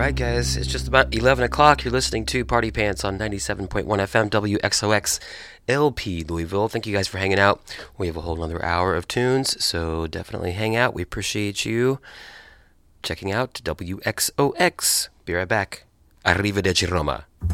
right, guys, it's just about 11 o'clock. You're listening to Party Pants on 97.1 FM WXOX LP Louisville. Thank you guys for hanging out. We have a whole another hour of tunes, so definitely hang out. We appreciate you checking out WXOX. Be right back. Arrivederci Roma.